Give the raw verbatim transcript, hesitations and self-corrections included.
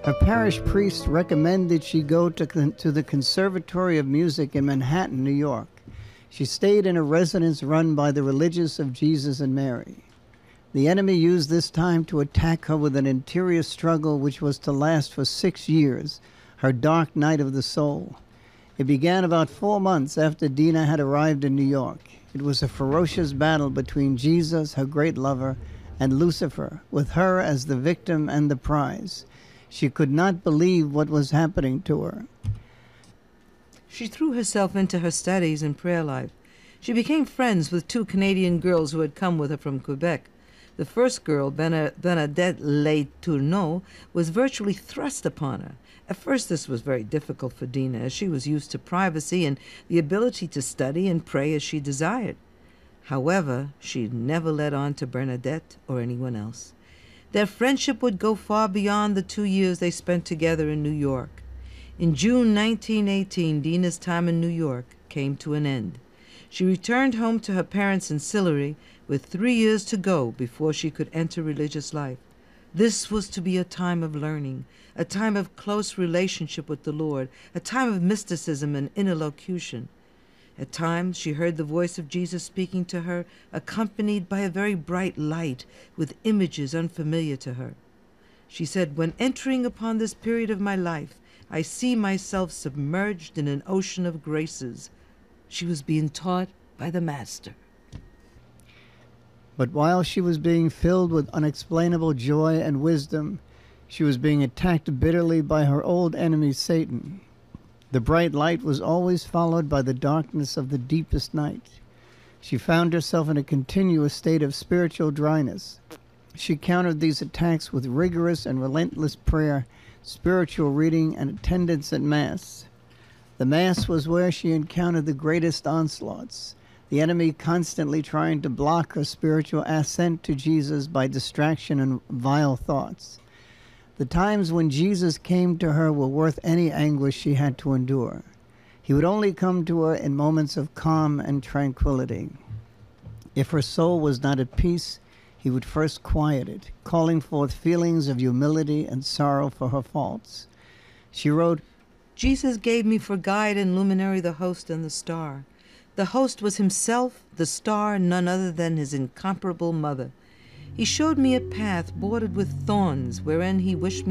Her parish priest recommended she go to, con- to the Conservatory of Music in Manhattan, New York. She stayed in a residence run by the Religious of Jesus and Mary. The enemy used this time to attack her with an interior struggle which was to last for six years, her dark night of the soul. It began about four months after Dina had arrived in New York. It was a ferocious battle between Jesus, her great lover, and Lucifer, with her as the victim and the prize. She could not believe what was happening to her. She threw herself into her studies and prayer life. She became friends with two Canadian girls who had come with her from Quebec. The first girl, Bernadette Les Tourneaux, was virtually thrust upon her. At first this was very difficult for Dina, as she was used to privacy and the ability to study and pray as she desired. However, she never let on to Bernadette or anyone else. Their friendship would go far beyond the two years they spent together in New York. In June nineteen eighteen, Dina's time in New York came to an end. She returned home to her parents in Sillery with three years to go before she could enter religious life. This was to be a time of learning, a time of close relationship with the Lord, a time of mysticism and interlocution. At times she heard the voice of Jesus speaking to her, accompanied by a very bright light with images unfamiliar to her. She said, "When entering upon this period of my life, I see myself submerged in an ocean of graces." She was being taught by the Master. But while she was being filled with unexplainable joy and wisdom, she was being attacked bitterly by her old enemy, Satan. The bright light was always followed by the darkness of the deepest night. She found herself in a continuous state of spiritual dryness. She countered these attacks with rigorous and relentless prayer, spiritual reading, and attendance at Mass. The Mass was where she encountered the greatest onslaughts, the enemy constantly trying to block her spiritual ascent to Jesus by distraction and vile thoughts. The times when Jesus came to her were worth any anguish she had to endure. He would only come to her in moments of calm and tranquility. If her soul was not at peace, he would first quiet it, calling forth feelings of humility and sorrow for her faults. She wrote, "Jesus gave me for guide and luminary the host and the star. The host was himself, the star none other than his incomparable mother. He showed me a path bordered with thorns, wherein he wished me